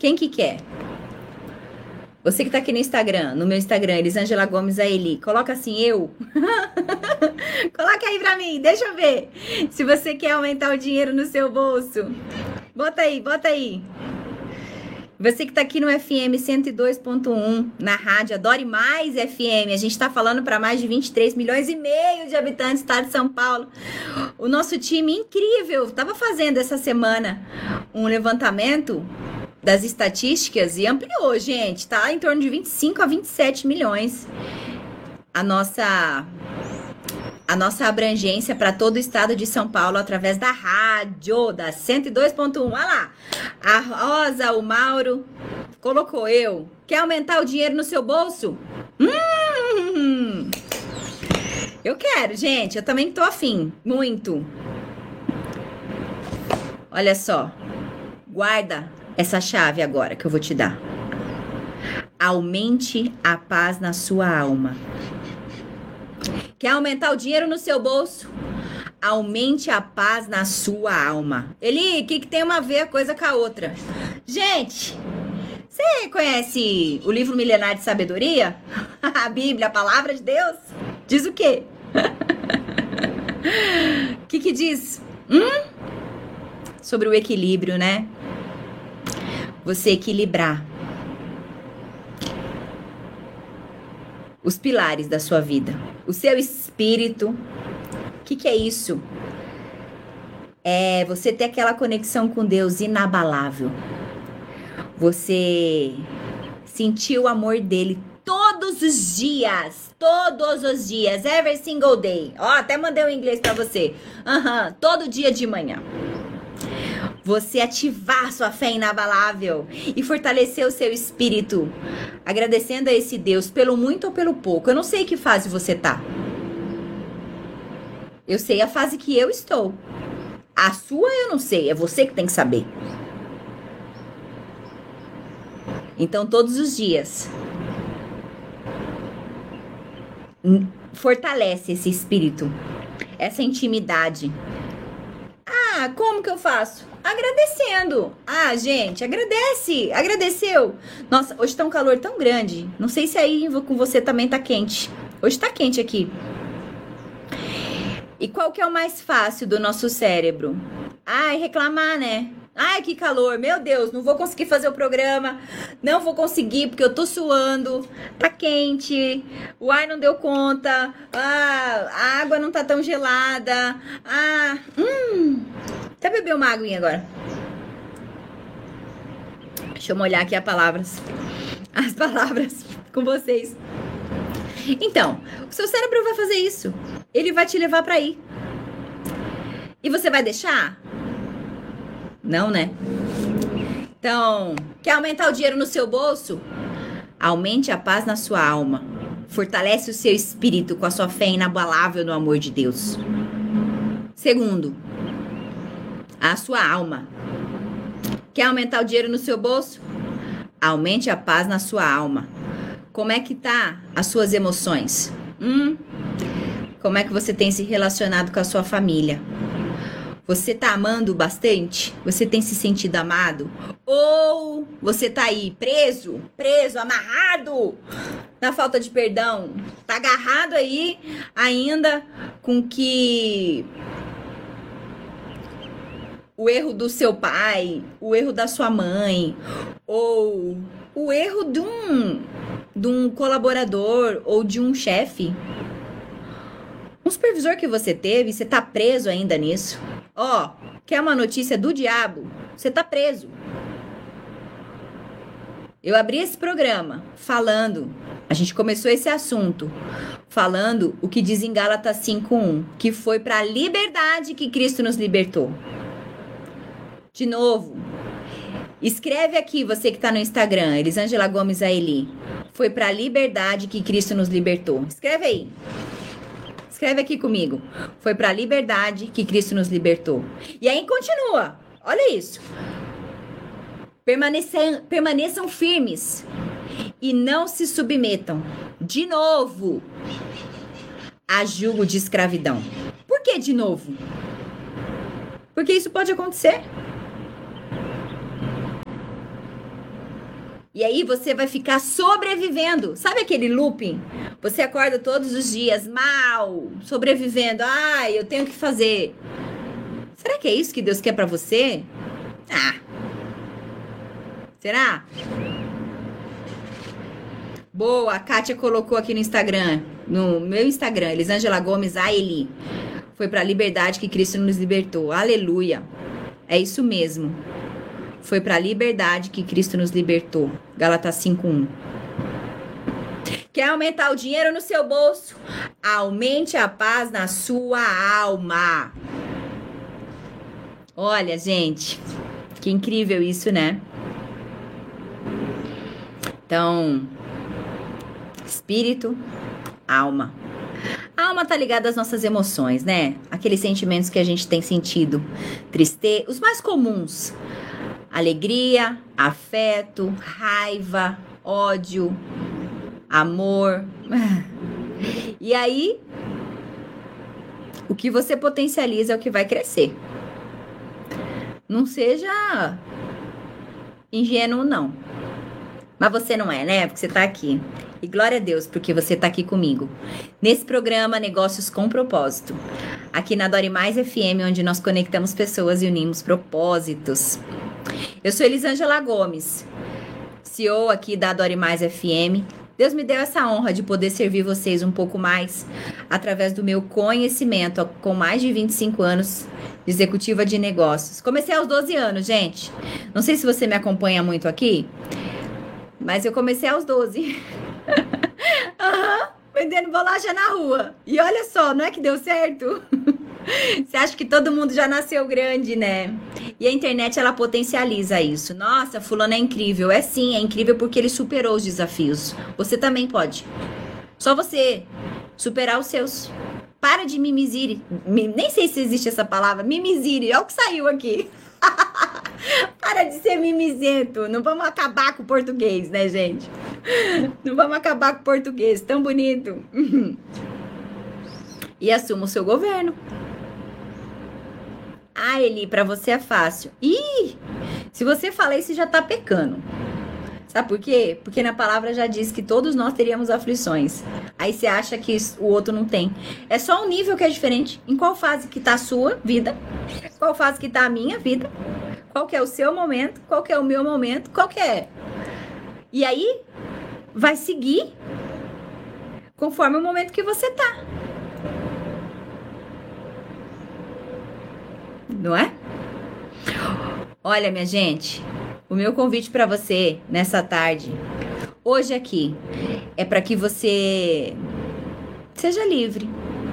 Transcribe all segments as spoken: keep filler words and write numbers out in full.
Quem que quer? Você que tá aqui no Instagram, no meu Instagram, Elisângela Gomes Aeli, coloca assim, eu. Coloca aí pra mim, deixa eu ver. Se você quer aumentar o dinheiro no seu bolso. Bota aí, bota aí. Você que tá aqui no F M cento e dois ponto um, na rádio Adore Mais F M. A gente tá falando para mais de vinte e três milhões e meio de habitantes do estado de São Paulo. O nosso time incrível tava fazendo essa semana um levantamento das estatísticas e ampliou, gente, tá em torno de vinte e cinco a vinte e sete milhões. A nossa a nossa abrangência para todo o estado de São Paulo através da rádio da cento e dois ponto um. Olha lá. A Rosa, o Mauro colocou eu. Quer aumentar o dinheiro no seu bolso? Hum! Eu quero, gente, eu também tô afim, muito. Olha só. Guarda essa chave agora que eu vou te dar. Aumente a paz na sua alma. Quer aumentar o dinheiro no seu bolso? Aumente a paz na sua alma. Eli, o que, que tem uma a ver a coisa com a outra? Gente, você conhece o livro Milenar de Sabedoria? A Bíblia, a Palavra de Deus? Diz o quê? O que que diz? Hum? Sobre o equilíbrio, né? Você equilibrar os pilares da sua vida. O seu espírito. O que, que é isso? É você ter aquela conexão com Deus inabalável. Você sentir o amor dele todos os dias. Todos os dias. Every single day. Ó, até mandei um inglês pra você. Aham, uhum, todo dia de manhã. Você ativar sua fé inabalável e fortalecer o seu espírito, agradecendo a esse Deus pelo muito ou pelo pouco. Eu não sei que fase você tá. Eu sei a fase que eu estou. A sua eu não sei, é você que tem que saber. Então, todos os dias, fortalece esse espírito, essa intimidade. Ah, como que eu faço? Agradecendo. Ah, gente, agradece. Agradeceu. Nossa, hoje tá um calor tão grande. Não sei se aí com você também tá quente. Hoje tá quente aqui. E qual que é o mais fácil do nosso cérebro? Ai, reclamar, né? Ai, que calor. Meu Deus, não vou conseguir fazer o programa. Não vou conseguir porque eu tô suando. Tá quente. O ar não deu conta. Ah, a água não tá tão gelada. Ah, hum... Até beber uma aguinha agora. Deixa eu molhar aqui as palavras. As palavras com vocês. Então, o seu cérebro vai fazer isso. Ele vai te levar pra aí. E você vai deixar? Não, né? Então, quer aumentar o dinheiro no seu bolso? Aumente a paz na sua alma. Fortalece o seu espírito com a sua fé inabalável no amor de Deus. Segundo, a sua alma. Quer aumentar o dinheiro no seu bolso? Aumente a paz na sua alma. Como é que tá as suas emoções? Hum? Como é que você tem se relacionado com a sua família? Você tá amando bastante? Você tem se sentido amado? Ou você tá aí preso, preso, amarrado na falta de perdão? Tá agarrado aí ainda com que o erro do seu pai, o erro da sua mãe, ou o erro de um, de um colaborador ou de um chefe. Um supervisor que você teve, você tá preso ainda nisso. Ó, quer uma notícia do diabo? Você tá preso. Eu abri esse programa falando, a gente começou esse assunto, falando o que diz em Gálatas cinco um, que foi para a liberdade que Cristo nos libertou. De novo, escreve aqui, você que tá no Instagram, Elisângela Gomes Aeli. Foi para a liberdade que Cristo nos libertou. Escreve aí. Escreve aqui comigo. Foi para a liberdade que Cristo nos libertou. E aí continua. Olha isso. Permaneçam, permaneçam firmes e não se submetam, de novo, a jugo de escravidão. Por que de novo? Porque isso pode acontecer. E aí você vai ficar sobrevivendo. Sabe aquele looping? Você acorda todos os dias mal, sobrevivendo. Ai, eu tenho que fazer. Será que é isso que Deus quer pra você? Ah. Será? Boa, a Kátia colocou aqui no Instagram, no meu Instagram, Elisângela Gomes, a Eli. Foi pra liberdade que Cristo nos libertou. Aleluia. É isso mesmo. Foi para a liberdade que Cristo nos libertou. Gálatas cinco, um. Quer aumentar o dinheiro no seu bolso? Aumente a paz na sua alma. Olha, gente, que incrível isso, né? Então, espírito, alma. A alma tá ligada às nossas emoções, né? Aqueles sentimentos que a gente tem sentido. Tristeza, os mais comuns. Alegria, afeto, raiva, ódio, amor. E aí, o que você potencializa é o que vai crescer. Não seja ingênuo, não. Mas você não é, né? Porque você tá aqui. E glória a Deus, porque você tá aqui comigo. Nesse programa Negócios com Propósito. Aqui na Dore Mais F M, onde nós conectamos pessoas e unimos propósitos. Eu sou Elisângela Gomes, C E O aqui da Dore Mais F M. Deus me deu essa honra de poder servir vocês um pouco mais através do meu conhecimento com mais de vinte e cinco anos de executiva de negócios. Comecei aos doze anos, gente. Não sei se você me acompanha muito aqui, mas eu comecei aos doze. Aham, vendendo bolacha na rua. E olha só, não é que deu certo? Você acha que todo mundo já nasceu grande, né? E a internet, ela potencializa isso. Nossa, fulano é incrível. É sim, é incrível porque ele superou os desafios. Você também pode. Só você superar os seus. Para de mimizire. Nem sei se existe essa palavra. Mimizire. Olha o que saiu aqui. Para de ser mimizento. Não vamos acabar com o português, né, gente? Não vamos acabar com o português. Tão bonito. E assuma o seu governo. Ah, Eli, pra você é fácil. Ih, se você fala isso, já tá pecando. Sabe por quê? Porque na palavra já diz que todos nós teríamos aflições. Aí você acha que o outro não tem. É só um nível que é diferente. Em qual fase que tá a sua vida? Qual fase que tá a minha vida? Qual que é o seu momento? Qual que é o meu momento? Qual que é? E aí, vai seguir conforme o momento que você tá. Não é? Olha, minha gente, o meu convite para você nessa tarde, hoje aqui, é para que você seja livre.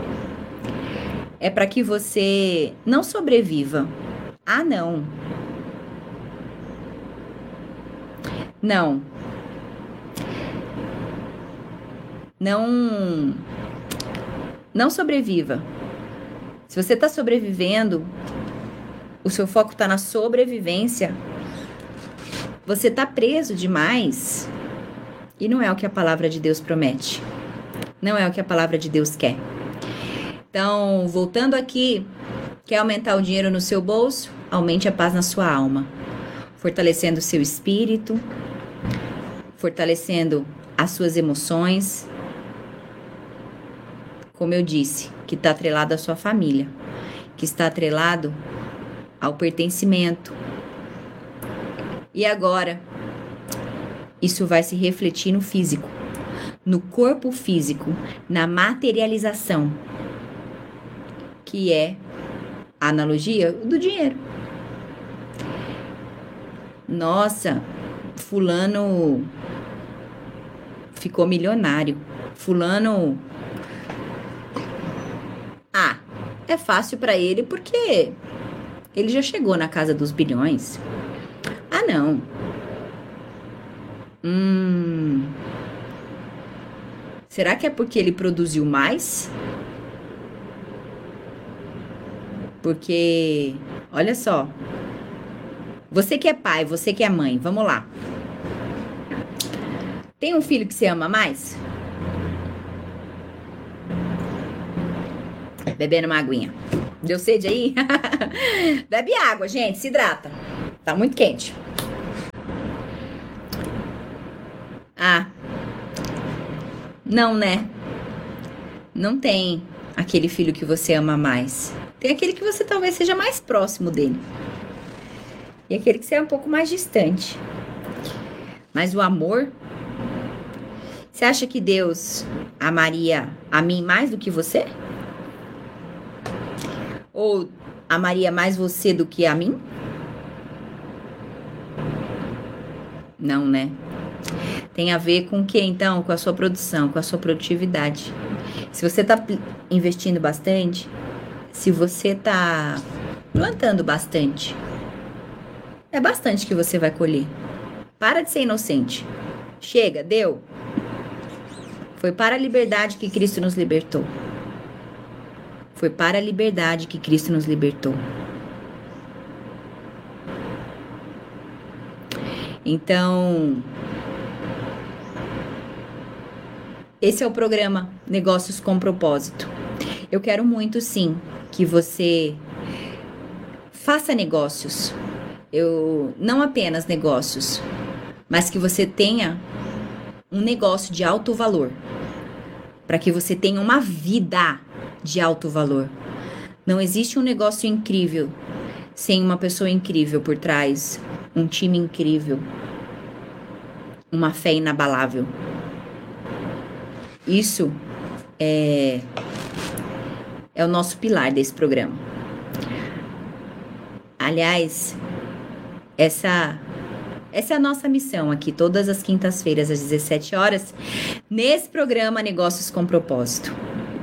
É para que você não sobreviva. Ah, não. Não. Não. Não sobreviva. Se você está sobrevivendo, o seu foco está na sobrevivência, você está preso demais. E não é o que a palavra de Deus promete. Não é o que a palavra de Deus quer. Então, voltando aqui, quer aumentar o dinheiro no seu bolso? Aumente a paz na sua alma. Fortalecendo o seu espírito, fortalecendo as suas emoções. Como eu disse, que está atrelado à sua família, que está atrelado ao pertencimento. E agora, isso vai se refletir no físico, no corpo físico, na materialização, que é a analogia do dinheiro. Nossa, fulano ficou milionário. Fulano... Ah, é fácil para ele porque ele já chegou na casa dos bilhões. Ah, não. Hum... Será que é porque ele produziu mais? Porque, olha só, você que é pai, você que é mãe, vamos lá. Tem um filho que você ama mais? Bebendo uma aguinha. Deu sede aí? Bebe água, gente, se hidrata. Tá muito quente. Não, né? Não tem aquele filho que você ama mais. Tem aquele que você talvez seja mais próximo dele. E aquele que você é um pouco mais distante. Mas o amor... Você acha que Deus amaria a mim mais do que você? Ou amaria mais você do que a mim? Não, né? Tem a ver com o que, então? Com a sua produção, com a sua produtividade. Se você tá investindo bastante, se você tá plantando bastante, é bastante que você vai colher. Para de ser inocente. Chega, deu. Foi para a liberdade que Cristo nos libertou. Foi para a liberdade que Cristo nos libertou. Então, esse é o programa Negócios com Propósito. Eu quero muito, sim, que você faça negócios. Eu, não apenas negócios, mas que você tenha um negócio de alto valor. Para que você tenha uma vida de alto valor. Não existe um negócio incrível sem uma pessoa incrível por trás, um time incrível, uma fé inabalável. Isso é, é o nosso pilar desse programa. Aliás, essa, essa é a nossa missão aqui, todas as quintas-feiras, às dezessete horas, nesse programa Negócios com Propósito.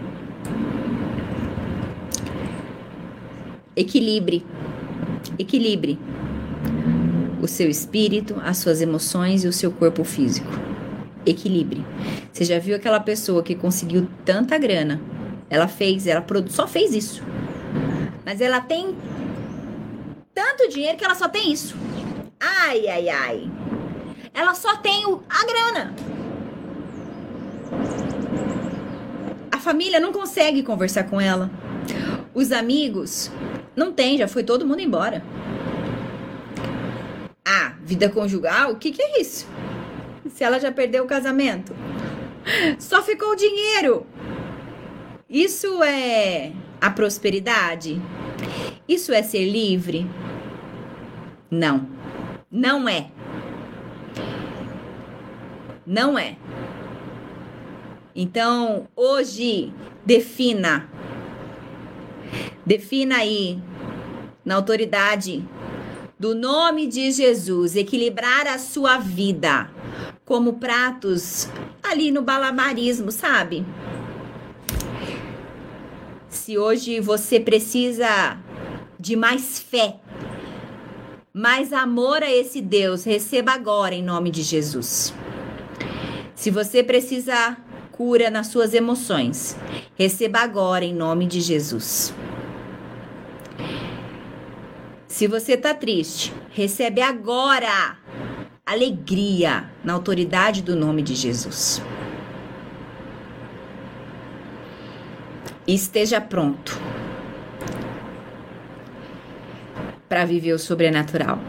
Equilibre, equilibre o seu espírito, as suas emoções e o seu corpo físico. Equilibre. Você já viu aquela pessoa que conseguiu tanta grana? Ela fez, ela só fez isso. Mas ela tem tanto dinheiro que ela só tem isso. Ai, ai, ai. Ela só tem o, a grana. A família não consegue conversar com ela. Os amigos não tem, já foi todo mundo embora. Ah, vida conjugal? O que que é isso? Se ela já perdeu o casamento? Só ficou o dinheiro. Isso é a prosperidade? Isso é ser livre? Não. Não é. Não é. Então, hoje, defina. Defina aí, na autoridade do nome de Jesus, equilibrar a sua vida como pratos ali no balabarismo, sabe? Se hoje você precisa de mais fé, mais amor a esse Deus, receba agora em nome de Jesus. Se você precisa cura nas suas emoções, receba agora em nome de Jesus. Se você tá triste, recebe agora alegria na autoridade do nome de Jesus. E esteja pronto para viver o sobrenatural.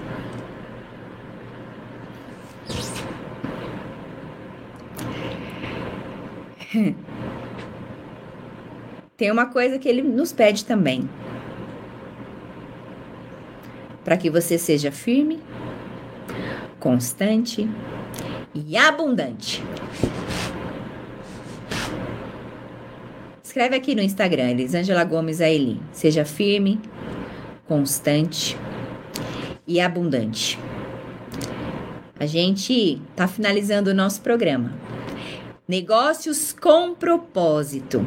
Tem uma coisa que ele nos pede também. Para que você seja firme, constante e abundante. Escreve aqui no Instagram, Elisângela Gomes Aeli. Seja firme, constante e abundante. A gente tá finalizando o nosso programa. Negócios com propósito.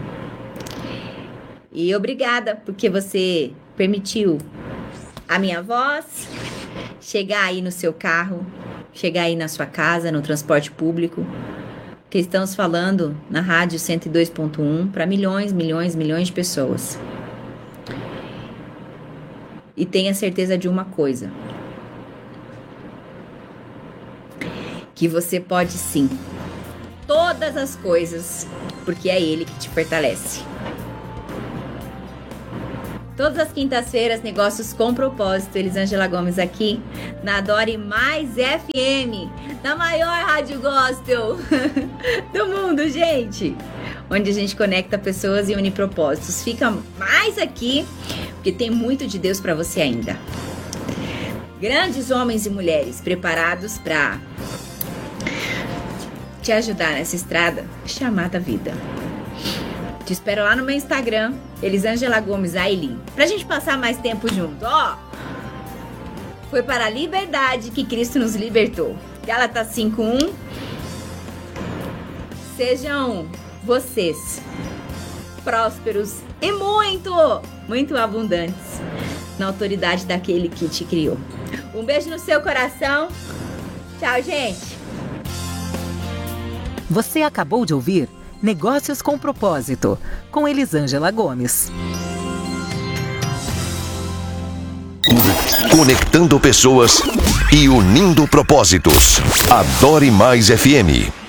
E obrigada porque você permitiu a minha voz chegar aí no seu carro, chegar aí na sua casa, no transporte público, que estamos falando na rádio cento e dois ponto um para milhões, milhões, milhões de pessoas. E tenha certeza de uma coisa, que você pode sim todas as coisas, porque é Ele que te fortalece. Todas as quintas-feiras, Negócios com Propósito. Elisângela Gomes aqui na Adore Mais F M, na maior rádio gospel do mundo, gente. Onde a gente conecta pessoas e une propósitos. Fica mais aqui, porque tem muito de Deus para você ainda. Grandes homens e mulheres preparados para te ajudar nessa estrada chamada vida. Te espero lá no meu Instagram, Elisângela Gomes Ailin, pra gente passar mais tempo junto. Ó, foi para a liberdade que Cristo nos libertou. Gálatas cinco, um. Sejam vocês prósperos e muito, muito abundantes na autoridade daquele que te criou. Um beijo no seu coração. Tchau, gente. Você acabou de ouvir Negócios com Propósito, com Elisângela Gomes. Conectando pessoas e unindo propósitos. Adore Mais F M.